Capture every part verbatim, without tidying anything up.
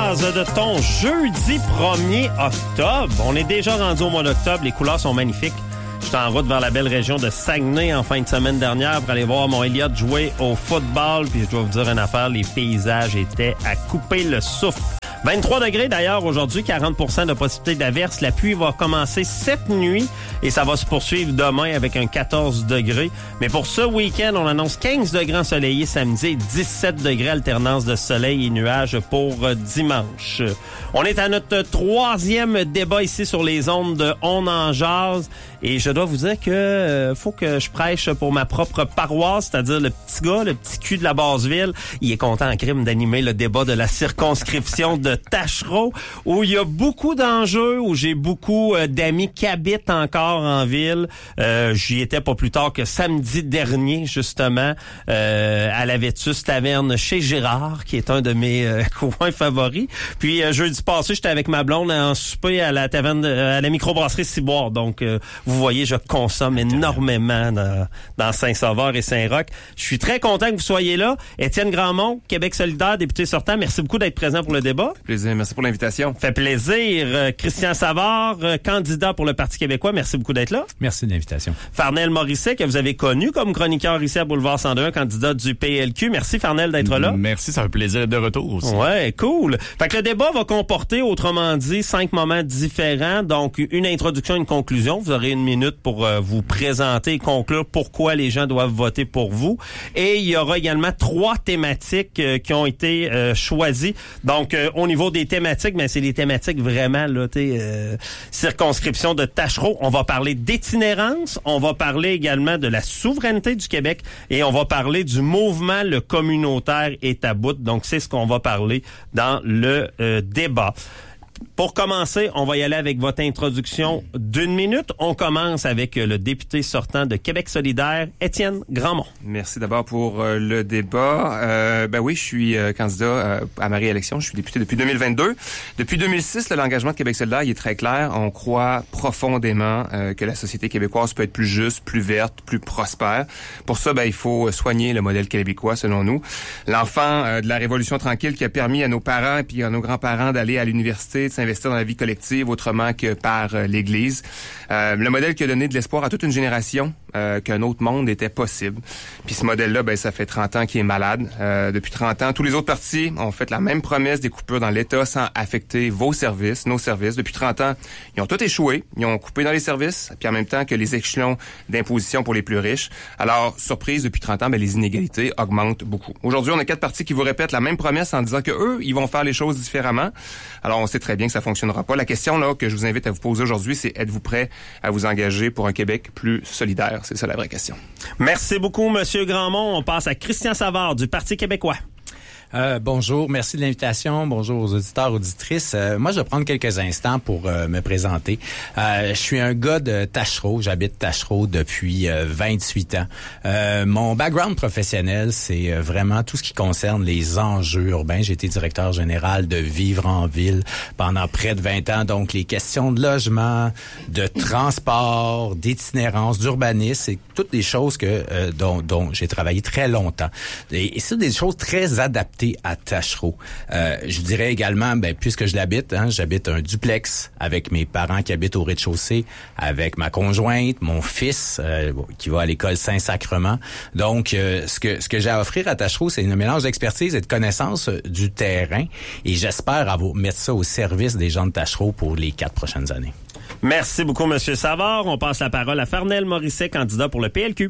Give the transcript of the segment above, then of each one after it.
jase de ton jeudi premier octobre. On est déjà rendu au mois d'octobre. Les couleurs sont magnifiques. J'étais en route vers la belle région de Saguenay en fin de semaine dernière pour aller voir mon Elliott jouer au football. Puis je dois vous dire une affaire, les paysages étaient à couper le souffle. vingt-trois degrés d'ailleurs aujourd'hui, quarante pour cent de possibilité d'averse. La pluie va commencer cette nuit et ça va se poursuivre demain avec un quatorze degrés. Mais pour ce week-end, on annonce quinze degrés ensoleillés samedi et dix-sept degrés alternance de soleil et nuages pour dimanche. On est à notre troisième débat ici sur les ondes de On en jase. Et je dois vous dire que euh, faut que je prêche pour ma propre paroisse, c'est-à-dire le petit gars, le petit cul de la Basse-Ville. Il est content en crime d'animer le débat de la circonscription de Taschereau, où il y a beaucoup d'enjeux, où j'ai beaucoup euh, d'amis qui habitent encore en ville. Euh, j'y étais pas plus tard que samedi dernier, justement, euh, à la Vétus Taverne chez Gérard, qui est un de mes euh, coins favoris. Puis euh, jeudi passé, j'étais avec ma blonde en souper à la taverne, de, à la microbrasserie Ciboire. Donc, euh, vous voyez, je consomme énormément dans, dans Saint-Sauveur et Saint-Roch. Je suis très content que vous soyez là. Étienne Grandmont, Québec solidaire, député sortant, merci beaucoup d'être présent pour le débat. Plaisir, merci pour l'invitation. Fait plaisir. Euh, Christian Savard, euh, candidat pour le Parti québécois, merci beaucoup d'être là. Merci de l'invitation. Farnel Morisset, que vous avez connu comme chroniqueur ici à Boulevard cent deux, candidat du P L Q. Merci Farnel d'être là. Merci, ça fait plaisir d'être de retour aussi. Ouais, cool. Fait que le débat va comporter, autrement dit, cinq moments différents. Donc, une introduction, une conclusion. Vous aurez une minute pour euh, vous présenter et conclure pourquoi les gens doivent voter pour vous. Et il y aura également trois thématiques euh, qui ont été euh, choisies. Donc, euh, au niveau des thématiques, mais c'est des thématiques vraiment, là, tu sais, euh, circonscription de Taschereau. On va parler d'itinérance, on va parler également de la souveraineté du Québec et on va parler du mouvement Le communautaire est à bout. Donc, c'est ce qu'on va parler dans le euh, débat. Pour commencer, on va y aller avec votre introduction d'une minute. On commence avec le député sortant de Québec solidaire, Étienne Grandmont. Merci d'abord pour euh, le débat. Euh, ben oui, je suis euh, candidat euh, à ma réélection. Je suis député depuis deux mille vingt-deux. Depuis deux mille six, l'engagement de Québec solidaire il est très clair. On croit profondément euh, que la société québécoise peut être plus juste, plus verte, plus prospère. Pour ça, ben il faut soigner le modèle québécois, selon nous. L'enfant euh, de la Révolution tranquille qui a permis à nos parents et puis à nos grands-parents d'aller à l'université, de s'investir dans la vie collective autrement que par euh, l'Église. Euh, le modèle qui a donné de l'espoir à toute une génération euh, qu'un autre monde était possible. Puis ce modèle-là, ben ça fait trente ans qu'il est malade. Euh, depuis trente ans, tous les autres partis ont fait la même promesse des coupures dans l'État sans affecter vos services, nos services. Depuis trente ans, ils ont tous échoué. Ils ont coupé dans les services, puis en même temps que les échelons d'imposition pour les plus riches. Alors, surprise, depuis trente ans, ben les inégalités augmentent beaucoup. Aujourd'hui, on a quatre partis qui vous répètent la même promesse en disant que eux, ils vont faire les choses différemment. Alors, on sait très bien que ça fonctionnera pas. La question là que je vous invite à vous poser aujourd'hui, c'est êtes-vous prêt à vous engager pour un Québec plus solidaire? C'est ça la vraie question. Merci beaucoup, Monsieur Grandmont. On passe à Christian Savard du Parti québécois. Euh, bonjour, merci de l'invitation. Bonjour aux auditeurs, auditrices. Euh, moi, je vais prendre quelques instants pour euh, me présenter. Euh, je suis un gars de Taschereau. J'habite Taschereau depuis euh, vingt-huit ans. Euh, mon background professionnel, c'est euh, vraiment tout ce qui concerne les enjeux urbains. J'ai été directeur général de Vivre en ville pendant près de vingt ans. Donc, les questions de logement, de transport, d'itinérance, d'urbanisme, c'est toutes des choses que euh, dont, dont j'ai travaillé très longtemps. Et, et c'est des choses très adaptées à Taschereau. Euh, je dirais également, ben puisque je l'habite, hein, j'habite un duplex avec mes parents qui habitent au rez-de-chaussée, avec ma conjointe, mon fils euh, qui va à l'école Saint-Sacrement. Donc, euh, ce que ce que j'ai à offrir à Taschereau, c'est un mélange d'expertise et de connaissances euh, du terrain. Et j'espère avoir mettre ça au service des gens de Taschereau pour les quatre prochaines années. Merci beaucoup, Monsieur Savard. On passe la parole à Farnel Morisset, candidat pour le P L Q.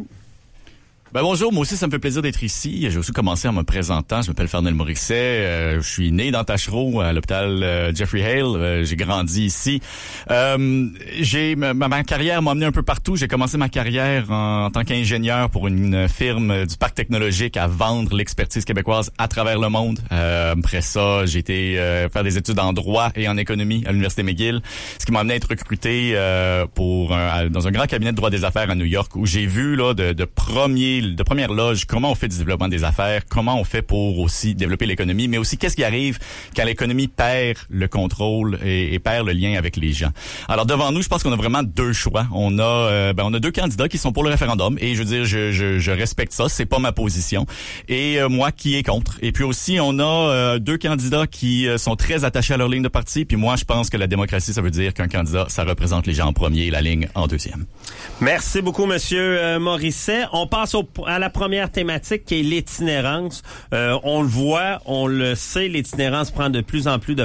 Ben bonjour, moi aussi ça me fait plaisir d'être ici. J'ai aussi commencé en me présentant. Je m'appelle Farnel Morisset. Euh, je suis né dans Taschereau à l'hôpital euh, Jeffrey Hale. Euh, j'ai grandi ici. Euh, j'ai ma, ma carrière m'a amené un peu partout. J'ai commencé ma carrière en, en tant qu'ingénieur pour une, une firme du parc technologique à vendre l'expertise québécoise à travers le monde. Euh, après ça, j'ai été euh, faire des études en droit et en économie à l'université McGill, ce qui m'a amené à être recruté euh, pour un, dans un grand cabinet de droit des affaires à New York où j'ai vu là de, de premiers parler de première loge, comment on fait du développement des affaires, comment on fait pour aussi développer l'économie, mais aussi qu'est-ce qui arrive quand l'économie perd le contrôle et, et perd le lien avec les gens. Alors devant nous, je pense qu'on a vraiment deux choix. On a euh, ben, on a deux candidats qui sont pour le référendum et je veux dire, je, je, je respecte ça, c'est pas ma position. Et euh, moi qui est contre. Et puis aussi, on a euh, deux candidats qui euh, sont très attachés à leur ligne de parti. Puis moi, je pense que la démocratie, ça veut dire qu'un candidat, ça représente les gens en premier et la ligne en deuxième. Merci beaucoup, Monsieur euh, Morisset. On passe au, à la première thématique qui est l'itinérance. Euh, on le voit, on le sait, l'itinérance prend de plus en plus de